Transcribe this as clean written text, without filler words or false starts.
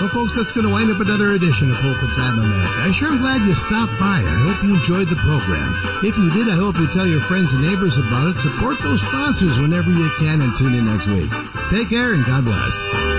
folks, that's going to wind up another edition of Pulpit Time America. I sure am glad you stopped by. I hope you enjoyed the program. If you did, I hope you tell your friends and neighbors about it. Support those sponsors whenever you can and tune in next week. Take care and God bless.